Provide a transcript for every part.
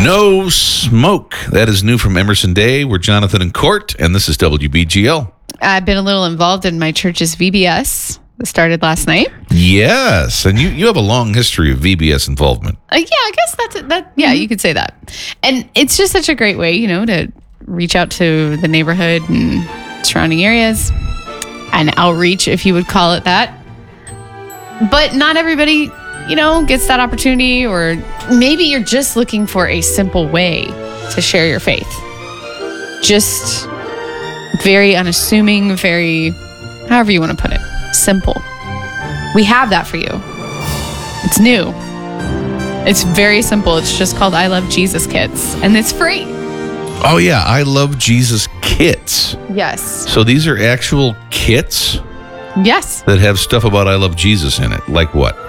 No Smoke. That is new from Emerson Day. We're Jonathan and Court, and this is WBGL. I've been a little involved in my church's VBS that started last night. Yes, and you have a long history of VBS involvement. Yeah, I guess that. Yeah, you could say that. And it's just such a great way, to reach out to the neighborhood and surrounding areas. An outreach, if you would call it that. But not everybody, gets that opportunity, or maybe you're just looking for a simple way to share your faith. Just very unassuming, very, however you want to put it, simple. We have that for you. It's new. It's very simple. It's just called I Love Jesus Kits, and it's free. Oh, yeah. I Love Jesus Kits. Yes. So these are actual kits? Yes. That have stuff about I Love Jesus in it. Like what?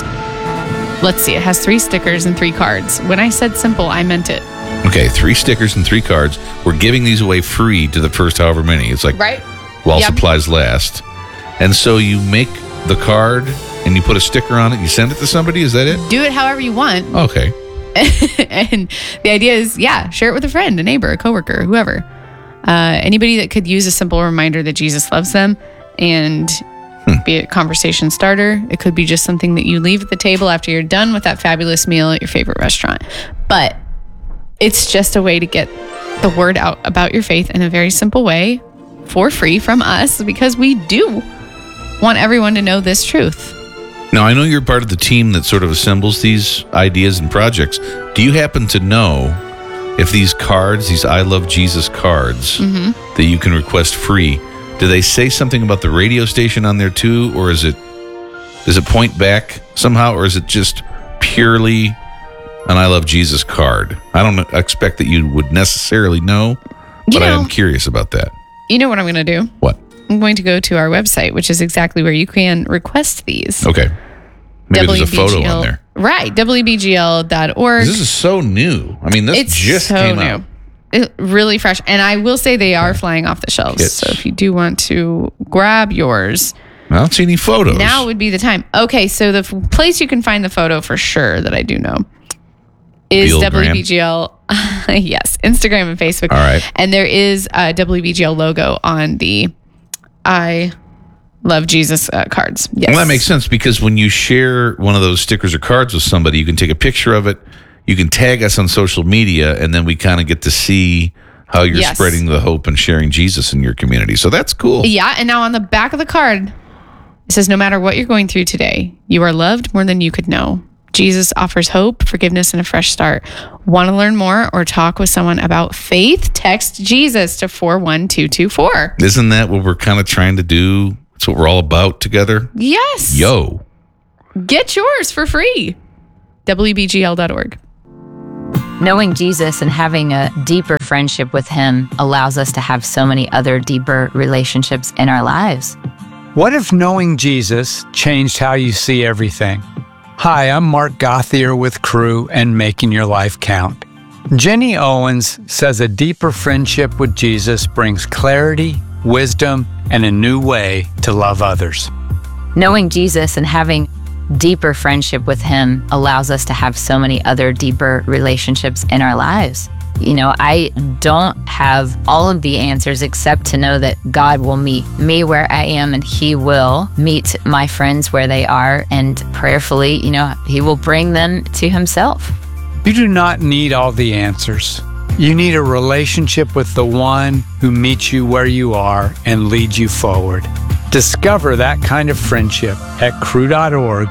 Let's see. It has 3 stickers and 3 cards. When I said simple, I meant it. Okay, 3 stickers and 3 cards. We're giving these away free to the first however many. It's like right? While supplies last. And so you make the card and you put a sticker on it. You send it to somebody. Is that it? Do it however you want. Okay. And the idea is, share it with a friend, a neighbor, a coworker, whoever. Anybody that could use a simple reminder that Jesus loves them, and be a conversation starter. It could be just something that you leave at the table after you're done with that fabulous meal at your favorite restaurant. But it's just a way to get the word out about your faith in a very simple way for free from us, because we do want everyone to know this truth. Now, I know you're part of the team that sort of assembles these ideas and projects. Do you happen to know if these cards, these I Love Jesus cards that you can request free, do they say something about the radio station on there too, or does it point back somehow, or is it just purely an I Love Jesus card? I don't expect that you would necessarily know, but I am curious about that. You know what I'm going to do? What? I'm going to go to our website, which is exactly where you can request these. Okay. Maybe there's a photo on there. Right. WBGL.org. This is so new. I mean, this just came out. It's really fresh. And I will say they are flying off the shelves. Kits. So if you do want to grab yours, I don't see any photos. now would be the time. Okay. So the place you can find the photo for sure that I do know is WBGL. Yes. Instagram and Facebook. All right. And there is a WBGL logo on the I Love Jesus cards. Yes. Well, that makes sense, because when you share one of those stickers or cards with somebody, you can take a picture of it. You can tag us on social media, and then we kind of get to see how you're spreading the hope and sharing Jesus in your community. So that's cool. Yeah. And now on the back of the card, it says, no matter what you're going through today, you are loved more than you could know. Jesus offers hope, forgiveness, and a fresh start. Want to learn more or talk with someone about faith? Text Jesus to 41224. Isn't that what we're kind of trying to do? That's what we're all about together? Yes. Yo. Get yours for free. WBGL.org. Knowing Jesus and having a deeper friendship with him allows us to have so many other deeper relationships in our lives. What if knowing Jesus changed how you see everything? Hi, I'm Mark Gothier with Crew and Making Your Life Count. Jenny Owens says a deeper friendship with Jesus brings clarity, wisdom, and a new way to love others. Knowing Jesus and having deeper friendship with him allows us to have so many other deeper relationships in our lives. I don't have all of the answers except to know that God will meet me where I am, and he will meet my friends where they are, and prayerfully, he will bring them to himself. You do not need all the answers. You need a relationship with the one who meets you where you are and leads you forward. Discover that kind of friendship at crew.org/life.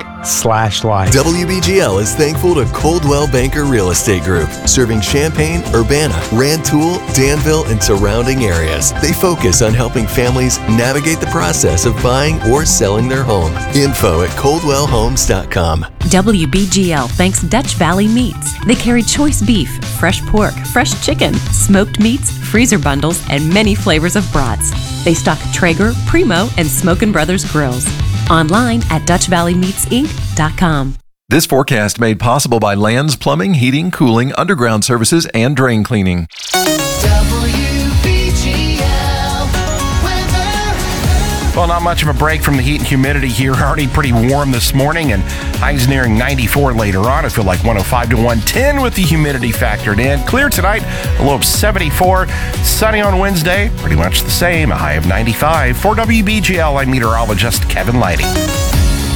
WBGL is thankful to Coldwell Banker Real Estate Group, serving Champaign, Urbana, Rantoul, Danville, and surrounding areas. They focus on helping families navigate the process of buying or selling their home. Info at coldwellhomes.com. WBGL thanks Dutch Valley Meats. They carry choice beef, fresh pork, fresh chicken, smoked meats, freezer bundles, and many flavors of brats. They stock Traeger, Primo, and Smokin' Brothers grills. Online at DutchValleyMeatsInc.com. This forecast made possible by Lands Plumbing, Heating, Cooling, Underground Services, and Drain Cleaning. WBGL weather. Well, not much of a break from the heat and humidity here. Already pretty warm this morning, and highs nearing 94 later on. I feel like 105 to 110 with the humidity factored in. Clear tonight, a low of 74. Sunny on Wednesday, pretty much the same, a high of 95. For WBGL, I'm meteorologist Kevin Lighty.